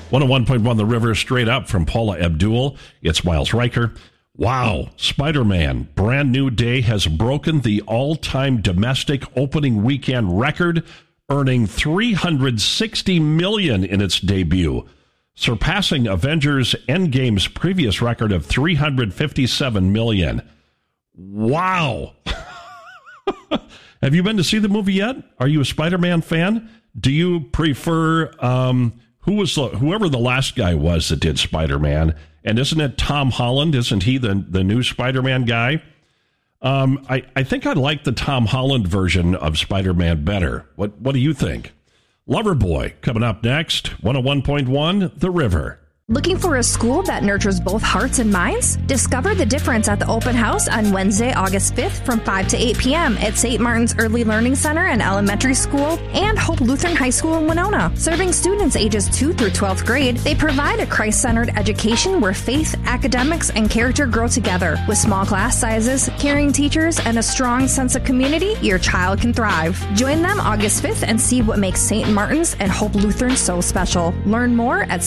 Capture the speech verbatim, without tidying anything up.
one oh one point one The River, straight up from Paula Abdul. It's Miles Riker. Wow, Spider-Man, brand new day, has broken the all-time domestic opening weekend record, earning three hundred sixty million dollars in its debut, surpassing Avengers Endgame's previous record of three hundred fifty-seven million dollars. Wow. Have you been to see the movie yet? Are you a Spider-Man fan? Do you prefer um, who was the, whoever the last guy was that did Spider-Man? And isn't it Tom Holland? Isn't he the, the new Spider-Man guy? Um, I, I think I like the Tom Holland version of Spider-Man better. What what do you think? Loverboy coming up next. one oh one point one The River. Looking for a school that nurtures both hearts and minds? Discover the difference at the open house on Wednesday, August fifth from five to eight p.m. at Saint Martin's Early Learning Center and Elementary School and Hope Lutheran High School in Winona. Serving students ages two through twelfth grade, they provide a Christ-centered education where faith, academics, and character grow together. With small class sizes, caring teachers, and a strong sense of community, your child can thrive. Join them August fifth and see what makes Saint Martin's and Hope Lutheran so special. Learn more at